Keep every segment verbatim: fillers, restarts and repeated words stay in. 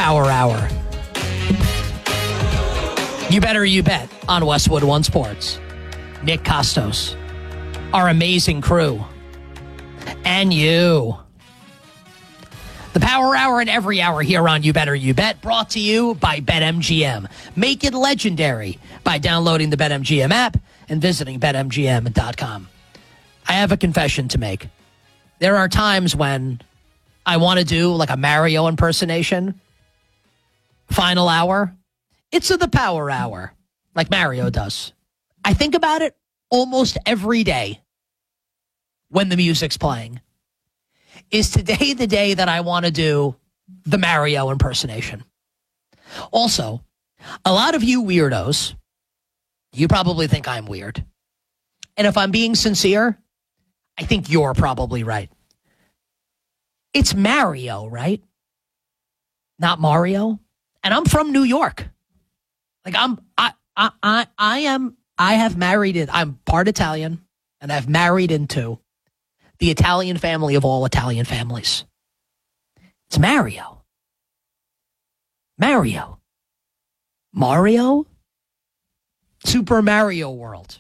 Power Hour. You better you bet on Westwood One Sports. Nick Costos, our amazing crew, and you. The Power Hour and every hour here on You Better You Bet, brought to you by BetMGM. Make it legendary by downloading the BetMGM app and visiting bet M G M dot com. I have a confession to make. There are times when I want to do like a Mario impersonation. Final hour. It's a the Power Hour, like Mario does. I think about it almost every day when the music's playing. Is today the day that I want to do the Mario impersonation? Also, a lot of you weirdos, you probably think I'm weird. And if I'm being sincere, I think you're probably right. It's Mario, right? Not Mario. And I'm from New York. Like I'm, I, I, I, I am, I have married it. I'm part Italian and I've married into the Italian family of all Italian families. It's Mario. Mario. Mario? Super Mario World.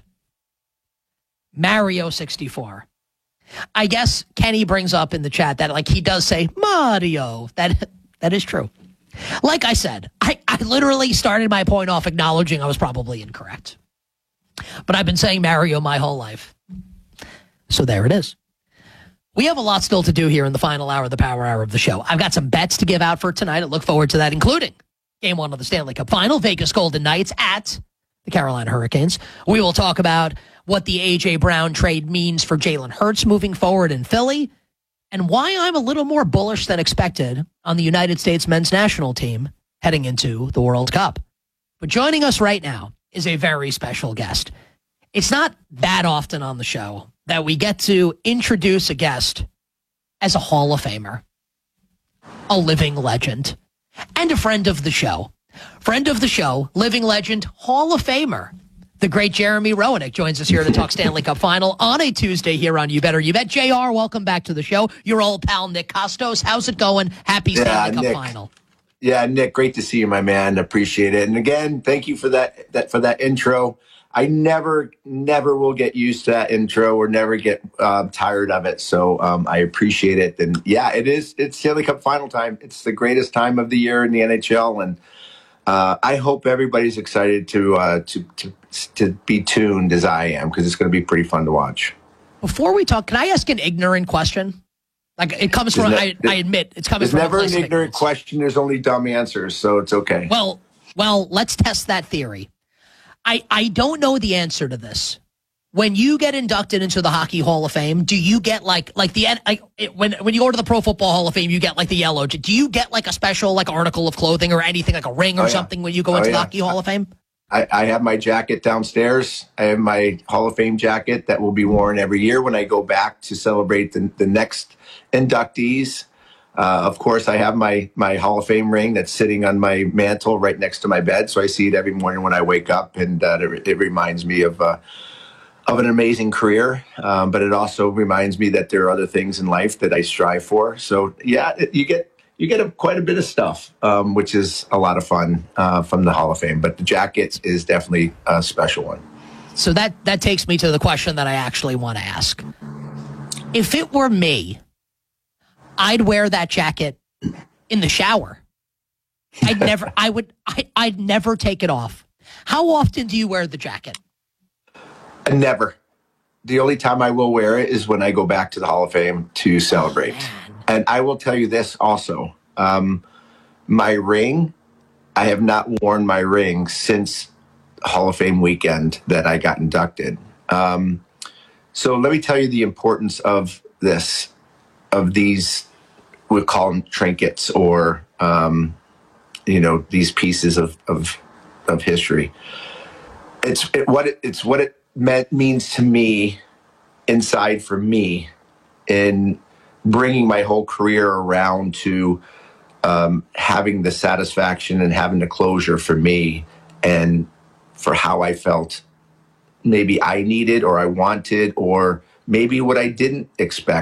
Mario sixty-four. I guess Kenny brings up in the chat that like he does say Mario. That that is true. Like I said, I, I literally started my point off acknowledging I was probably incorrect. But I've been saying Mario my whole life. So there it is. We have a lot still to do here in the final hour of the Power Hour of the show. I've got some bets to give out for tonight. I look forward to that, including Game one of the Stanley Cup Final, Vegas Golden Knights at the Carolina Hurricanes. We will talk about what the A J. Brown trade means for Jalen Hurts moving forward in Philly, and why I'm a little more bullish than expected on the United States men's national team heading into the World Cup. But joining us right now is a very special guest. It's not that often on the show that we get to introduce a guest as a Hall of Famer, a living legend, and a friend of the show. Friend of the show, living legend, Hall of Famer. The great Jeremy Roenick joins us here to talk Stanley Cup Final on a Tuesday here on You Better You Bet. J R, welcome back to the show. Your old pal, Nick Costos. How's it going? Happy yeah, Stanley Cup Nick. Final. Yeah, Nick, great to see you, my man. Appreciate it. And again, thank you for that, that for that intro. I never, never will get used to that intro or never get uh, tired of it. So um, I appreciate it. And yeah, it is. It's Stanley Cup Final time. It's the greatest time of the year in the N H L. And uh, I hope everybody's excited to, uh, to, to, to be tuned as I am, because it's going to be pretty fun to watch. Before we talk, can I ask an ignorant question? Like it comes from, ne- I, I admit, it's coming there's from never a place an of ignorant ignorance. question. There's only dumb answers. So it's okay. Well, well, let's test that theory. I, I don't know the answer to this. When you get inducted into the Hockey Hall of Fame, do you get like like the like it, when when you go to the Pro Football Hall of Fame, you get like the yellow? Do you get like a special like article of clothing or anything like a ring or Oh, yeah. something when you go Oh, into the yeah. Hockey Hall of Fame? I, I have my jacket downstairs. I have my Hall of Fame jacket that will be worn every year when I go back to celebrate the, the next inductees. Uh, of course, I have my my Hall of Fame ring that's sitting on my mantle right next to my bed, so I see it every morning when I wake up, and uh, it, it reminds me of uh, of an amazing career. Um, but it also reminds me that there are other things in life that I strive for. So yeah, it, you get you get a, quite a bit of stuff, um, which is a lot of fun uh, from the Hall of Fame. But the jacket is definitely a special one. So that that takes me to the question that I actually want to ask. If it were me, I'd wear that jacket in the shower. I'd never, I would, I, I'd never take it off. How often do you wear the jacket? And never. The only time I will wear it is when I go back to the Hall of Fame to celebrate. Oh, and I will tell you this also. Um, my ring, I have not worn my ring since Hall of Fame weekend that I got inducted. Um, so let me tell you the importance of this, of these, we call them trinkets, or, um, you know, these pieces of, of, of history. It's it, what it, it's what it meant, means to me inside for me in bringing my whole career around to um, having the satisfaction and having the closure for me and for how I felt maybe I needed or I wanted, or maybe what I didn't expect.